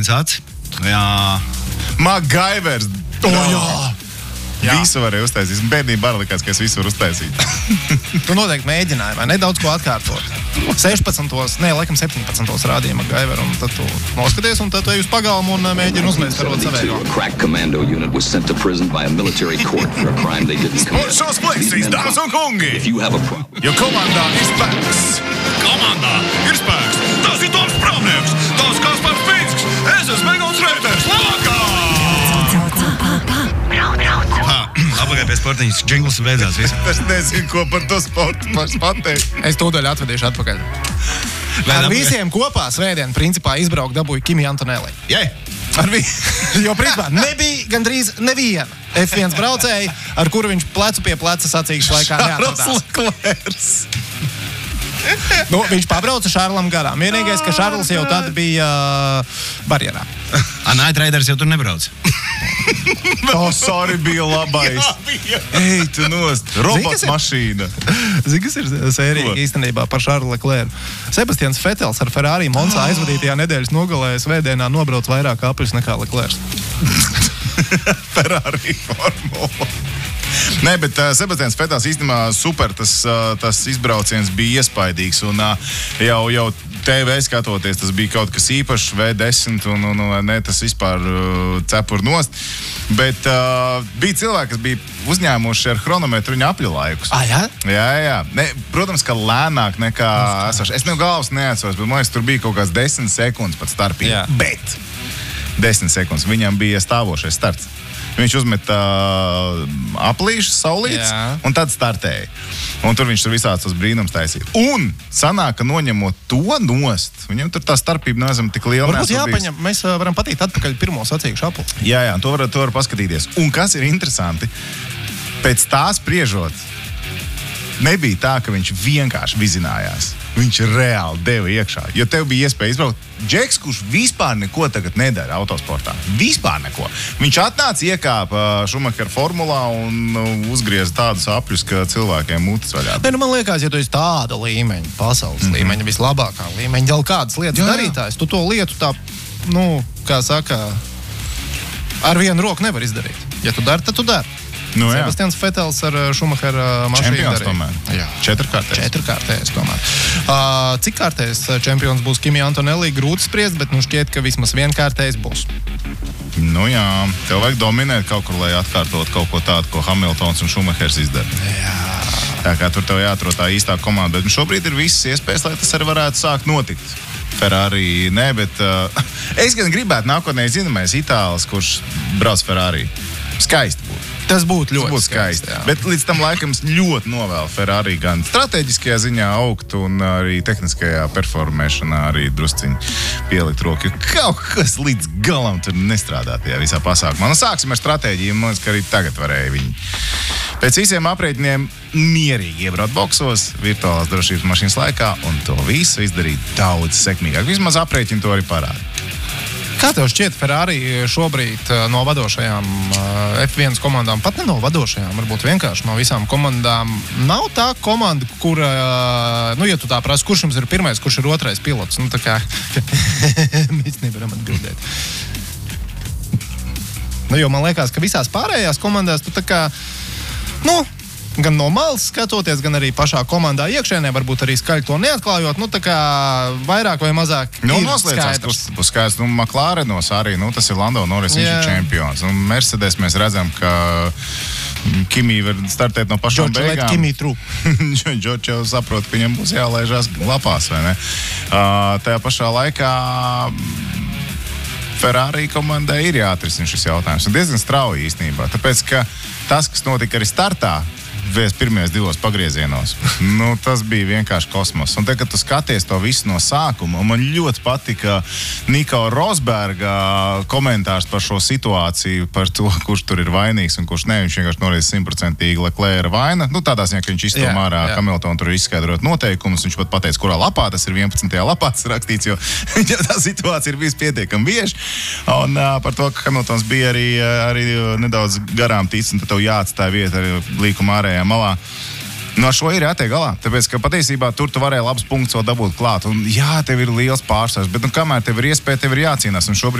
kondensāts. Jā. MacGyvers. Jā. Visu varēja uztaisīt. Bērnībā arī likās, ka es visu varu uztaisīt. Tu noteikti mēģināji, vai ne? Daudz ko atkārtot. 16. Laikam 17. rādīja MacGyver, un tad tu noskaties, un tad tu ej uz pagalmu un mēģini uzmēst ar savējo. A crack commando unit was sent to prison by a military court for a crime they didn't commit. Šos plēsīs, dāmas un kungi! If you have a problem. Jo komandā ir spēks! Komandā ir spēks! Tas ir Toms Pravnieks! Tas Kaspars Pinsks! Es esmu Egons Reiters! Labākā! Apakaļ pie sportiņas džingls beidzās visu. Es nezinu, ko par to sportu pateikt. Es tūdaļ atvedīšu atpakaļ. Ar visiem kopā svētdien principā izbraukt dabūja Kimi Antonelli. Jē! Jo principā nebija gandrīz neviena F1 braucēja, ar kuru viņš plecu pie pleca sacīgas laikā neatradās. Leclercs. Viņš pabrauca Šārlam garām. Vienīgais, ka Šārls jau tad bija barjerā. Night Raiders jau tur nebrauc. Tas arī bija labais. Ej, tu nost. Robot mašīna. Zini, kas ir sērija īstenībā par Šārlu Leclercu? Sebastians Vetels ar Ferrari Monzā aizvadītajā nedēļas nogalē svētdienā nobrauc vairāk apļus nekā Leclercs. Ferrari formula. Nē, bet Sebastians Vetels īstenībā super, tas izbrauciens bija iespaidīgs, un jau TV skatoties, tas bija kaut kas īpašs, V10, un ne, tas vispār cepur nost. Bet bija cilvēki, kas bija uzņēmuši ar chronometru viņa apļu laikus. Jā? Jā. Ne, protams, ka lēnāk nekā esoši. Es galvas neatceros, bet man liekas, tur bija kaut kāds 10 sekundes pat starpīgi. Jā. Bet 10 sekundes. Viņam bija stāvošais starts. Viņš uzmeta aplīšas, saulītes, un tad startēja. Un tur viņš tur visāds tos brīnums taisīja. Un sanāk, ka noņemot to nost, viņam tur tā starpība nezinu tik liela. Varbūt jāpaņem, mēs varam patīt atpakaļ pirmo sacīkšu apli. Jā, to var paskatīties. Un kas ir interesanti, pēc tā spriežot, nebija tā, ka viņš vienkārši vizinājās. Viņš reāli deva iekšā, jo tev bija iespēja izbraukt. Džeks, kurš vispār neko tagad nedara autosportā. Vispār neko. Viņš atnāca, iekāpa Šumahera formulā un uzgrieza tādus apļus, ka cilvēkiem mutes vaļā. Man liekas, ja tu esi tāda līmeņa, pasaules līmeņa, vislabākā līmeņa, jau kādas lietas darītājs, tu to lietu tā, kā saka, ar vienu roku nevar izdarīt. Ja tu dari, tad tu dari. Sebastians Vetels ar Šumahera mašīnu čempions tomēr. Jā. 4-kārtējs tomēr. Cik kārtējs čempions būs Kimi Antonelli? Grūti spriest, bet šķiet, ka vismaz vienkārtējs būs. Jā, tev vajag dominēt kaut kur, lai atkārtot kaut ko tādu, ko Hamiltons un Šumahers izdara. Jā. Tā kā tur tev jāatrod tā īstā komanda, bet šobrīd ir visas iespējas, lai tas arī varētu sākt notikt. Ferrari, nē, bet es gan gribētu nākotnē zināmais itālis, kurš brauc Ferrari. Skaisti būtu. Tas būtu ļoti skaisti. Bet līdz tam laikam ļoti novēlu Ferrari gan strateģiskajā ziņā augt un arī tehniskajā performēšanā arī drusciņi pielikt roku. Kaut kas līdz galam tur nestrādā tajā visā pasākumā. Sāksim ar stratēģiju, man liekas, ka arī tagad varēja viņi. Pēc visiem aprēķiniem mierīgi iebraukt boksos, virtuālās drošības mašīnas laikā un to visu izdarīt daudz sekmīgāk. Vismaz aprēķini to arī parāda. Kā tev šķiet, Ferrari šobrīd no vadošajām F1 komandām, pat ne no vadošajām, varbūt vienkārši no visām komandām, nav tā komanda, kura, ja tu tā prasi, kurš jums ir pirmais, kurš ir otrais pilots, tā kā mēs nevaram atbildēt. Jo man liekas, ka visās pārējās komandās tu tā kā, gan no malas skatoties, gan arī pašā komandā iekšēnē, varbūt arī skaļi to neatklājot, tā kā vairāk vai mazāk ir skaidrs. Skaidrs, McLarenos arī, tas ir Lando Norris, viņš ir čempions. Un Mercedes mēs redzam, ka Kimi var startēt no pašām beigām. Kimi true. Džordž jau saprot, ka viņam būs jālaižās lapās, vai ne? Tajā pašā laikā Ferrari komandai ir jāatrisina šis jautājums. Un diezgan strauji īstenībā, tāpēc, ka tas, kas notika arī startā, pirmajos 2 pagriezienos. Tas bija vienkārši kosmos. Un te, kad tu skaties to visu no sākuma, man ļoti patika Niko Rosberga komentārs par šo situāciju, par to, kurš tur ir vainīgs un kurš ne. Viņš vienkārši norēdz 100% Leclerca vaina. Tādā ziņā, ka viņš izstom ārā Hamiltonu tur izskaidrot noteikumus. Viņš pat pateica, kurā lapā tas ir 11. lapā tas rakstīts, jo tā situācija ir bijusi pietiekami bieži. Un par to, ka Hamiltons bija arī nedaudz garām ticis, un tad tev jāatstāja vieta arī līkuma ārējā malā. Ar šo ir jātiek galā, tāpēc, ka patiesībā tur tu varēji labs punkts vēl dabūt klāt. Un jā, tev ir liels pārsvars, bet kamēr tev ir iespēja, tev ir jācīnās. Un šobrīd